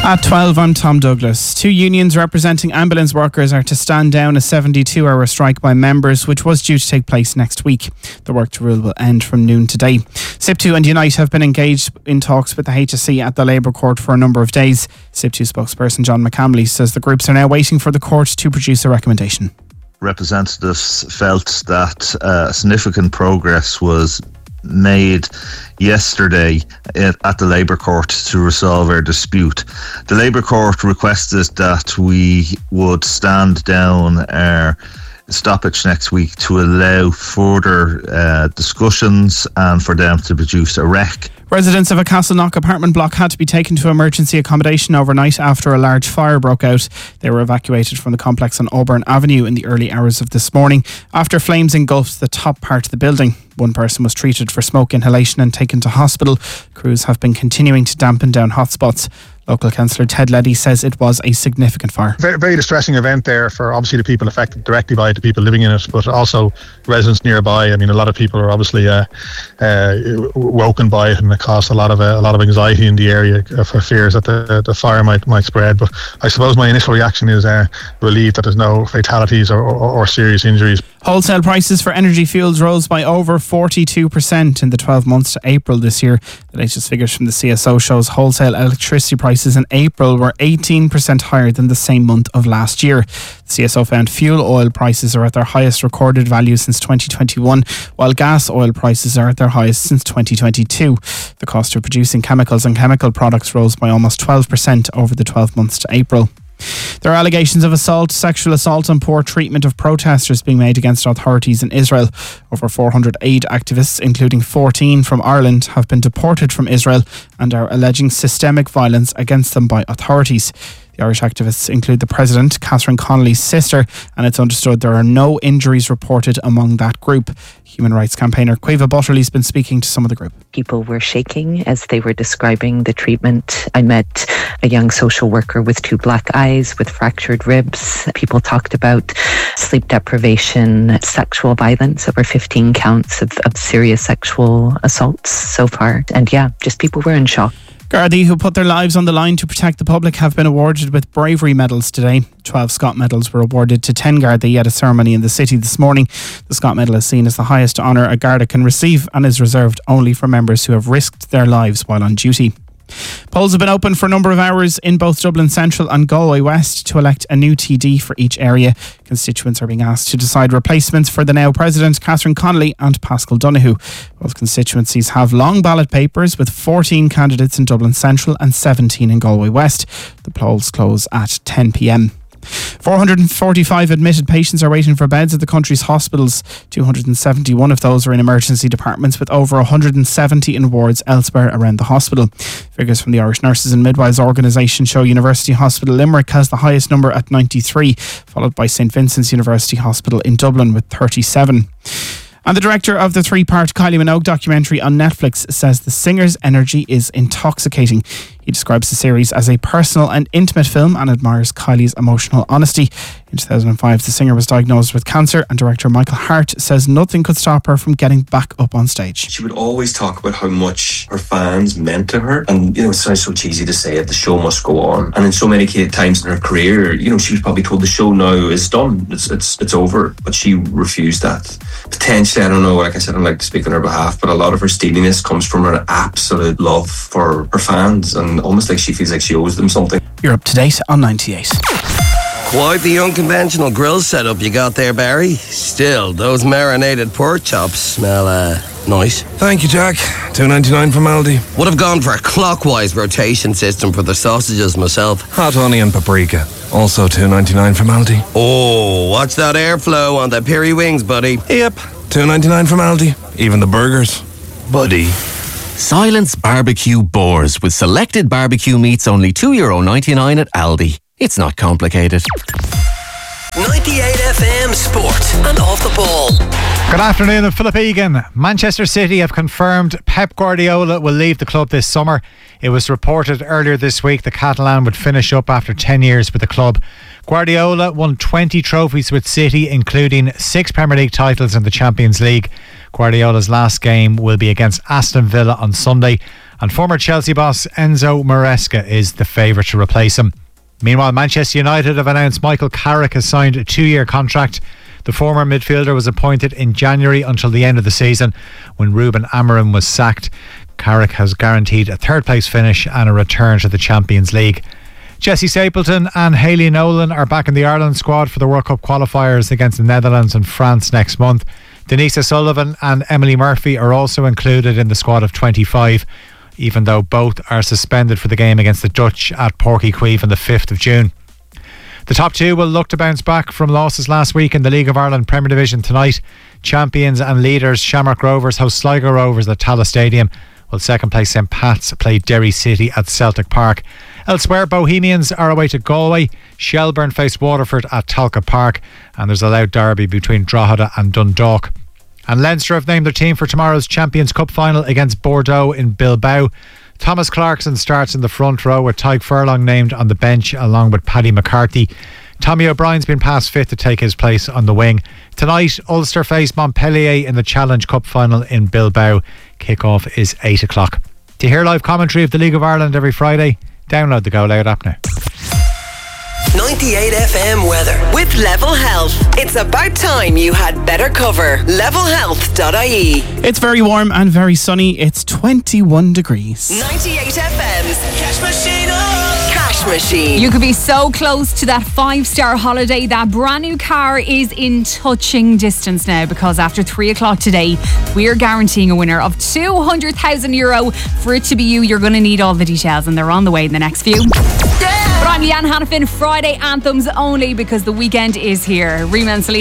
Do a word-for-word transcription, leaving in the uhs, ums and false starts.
At twelve, I'm Tom Douglas. Two unions representing ambulance workers are to stand down a seventy-two hour strike by members, which was due to take place next week. The work to rule will end from noon today. S I P two and Unite have been engaged in talks with the H S E at the Labour Court for a number of days. S I P two spokesperson John McCamley says the groups are now waiting for the court to produce a recommendation. Representatives felt that uh, significant progress was made yesterday at the Labour Court to resolve our dispute. The Labour Court requested that we would stand down our stoppage next week to allow further uh, discussions and for them to produce a rec. Residents of a Castleknock apartment block had to be taken to emergency accommodation overnight after a large fire broke out. They were evacuated from the complex on Auburn Avenue in the early hours of this morning after flames engulfed the top part of the building. One person was treated for smoke inhalation and taken to hospital. Crews have been continuing to dampen down hotspots. Local councillor Ted Leddy says it was a significant fire. Very, very distressing event there for obviously the people affected directly by it, the people living in it, but also residents nearby. I mean, a lot of people are obviously uh, uh, woken by it, and it caused a lot of uh, a lot of anxiety in the area for fears that the the fire might might spread. But I suppose my initial reaction is uh, relieved that there's no fatalities or, or, or serious injuries. Wholesale prices for energy fuels rose by over forty-two percent in the twelve months to April this year. The latest figures from the C S O shows wholesale electricity prices in April were eighteen percent higher than the same month of last year. The C S O found fuel oil prices are at their highest recorded value since twenty twenty-one, while gas oil prices are at their highest since twenty twenty-two. The cost of producing chemicals and chemical products rose by almost twelve percent over the twelve months to April. There are allegations of assault, sexual assault and poor treatment of protesters being made against authorities in Israel. Over four hundred aid activists, including fourteen from Ireland, have been deported from Israel and are alleging systemic violence against them by authorities. The Irish activists include the President, Catherine Connolly's sister, and it's understood there are no injuries reported among that group. Human rights campaigner Caoimhe Butterly's been speaking to some of the group. People were shaking as they were describing the treatment. I met a young social worker with two black eyes, with fractured ribs. People talked about sleep deprivation, sexual violence, over fifteen counts of, of serious sexual assaults so far. And yeah, just people were in shock. Gardaí who put their lives on the line to protect the public have been awarded with bravery medals today. twelve Scott medals were awarded to ten Gardaí at a ceremony in the city this morning. The Scott medal is seen as the highest honour a Garda can receive and is reserved only for members who have risked their lives while on duty. Polls have been open for a number of hours in both Dublin Central and Galway West to elect a new T D for each area. Constituents are being asked to decide replacements for the now President, Catherine Connolly and Paschal Donoghue. Both constituencies have long ballot papers with fourteen candidates in Dublin Central and seventeen in Galway West. The polls close at ten p.m. four hundred forty-five admitted patients are waiting for beds at the country's hospitals. two hundred seventy-one of those are in emergency departments, with over one hundred seventy in wards elsewhere around the hospital. Figures from the Irish Nurses and Midwives organisation show University Hospital Limerick has the highest number at ninety-three, followed by St Vincent's University Hospital in Dublin with thirty-seven. And the director of the three-part Kylie Minogue documentary on Netflix says the singer's energy is intoxicating. He describes the series as a personal and intimate film and admires Kylie's emotional honesty. In two thousand five, the singer was diagnosed with cancer, and director Michael Hart says nothing could stop her from getting back up on stage. She would always talk about how much her fans meant to her. And, you know, it sounds so cheesy to say it, the show must go on. And in so many times in her career, you know, she was probably told the show now is done. It's it's it's over. But she refused that. Potentially, I don't know, like I said, I don't like to speak on her behalf, but a lot of her steeliness comes from her absolute love for her fans, and almost like she feels like she owes them something. You're up to date on ninety-eight. Quite the unconventional grill setup you got there, Barry. Still, those marinated pork chops smell uh, nice. Thank you, Jack. two ninety-nine from Aldi. Would have gone for a clockwise rotation system for the sausages myself. Hot onion paprika. Also two ninety-nine from Aldi. Oh, watch that airflow on the peri wings, buddy. Yep. two ninety-nine from Aldi. Even the burgers. Buddy. Silence Barbecue Boars with selected barbecue meats only two euro ninety-nine at Aldi. It's not complicated. ninety-eight F M Sport and Off the Ball. Good afternoon, I'm Philip Egan. Manchester City have confirmed Pep Guardiola will leave the club this summer. It was reported earlier this week the Catalan would finish up after ten years with the club. Guardiola won twenty trophies with City, including six Premier League titles and the Champions League. Guardiola's last game will be against Aston Villa on Sunday. and former Chelsea boss Enzo Maresca is the favourite to replace him. Meanwhile, Manchester United have announced Michael Carrick has signed a two-year contract. The former midfielder was appointed in January until the end of the season when Ruben Amorim was sacked. Carrick has guaranteed a third-place finish and a return to the Champions League. Jessie Stapleton and Hayley Nolan are back in the Ireland squad for the World Cup qualifiers against the Netherlands and France next month. Denise O'Sullivan and Emily Murphy are also included in the squad of twenty-five, even though both are suspended for the game against the Dutch at Porky Queeve on the fifth of June. The top two will look to bounce back from losses last week in the League of Ireland Premier Division tonight. Champions and leaders Shamrock Rovers host Sligo Rovers at Tallaght Stadium, while second place St Pat's play Derry City at Celtic Park. Elsewhere, Bohemians are away to Galway. Shelburne face Waterford at Talcott Park, and there's a loud derby between Drogheda and Dundalk. And Leinster have named their team for tomorrow's Champions Cup final against Bordeaux in Bilbao. Thomas Clarkson starts in the front row with Tyke Furlong named on the bench along with Paddy McCarthy. Tommy O'Brien's been passed fit to take his place on the wing. Tonight, Ulster face Montpellier in the Challenge Cup final in Bilbao. Kick-off is eight o'clock. To hear live commentary of the League of Ireland every Friday, download the Go Loud app now. ninety-eight F M weather with Level Health. It's about time you had better cover. level health dot I E. It's very warm and very sunny. It's twenty-one degrees. ninety-eight F M's Cash Machine. Oh. Cash Machine. You could be so close to that five-star holiday. That brand new car is in touching distance now, because after three o'clock today, we're guaranteeing a winner of two hundred thousand euro. For it to be you, you're going to need all the details, and they're on the way in the next few. Yeah. But I'm Leanne Hannafin. Friday anthems only, because the weekend is here. Rima and Celine